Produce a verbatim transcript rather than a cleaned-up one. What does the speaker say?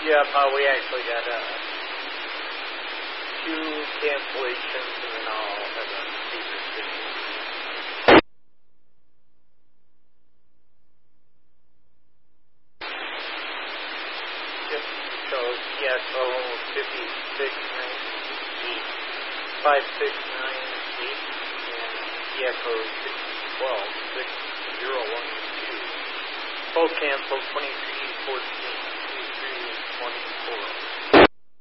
Jeff, uh, we actually got uh, two cancellations, and then I'll have a speaker sitting. Yep, so T S O fifty-six ninety-eight, five six nine eight, and T S O six twelve, six zero one two. Both canceled, twenty-three fourteen, twenty-three twenty-four.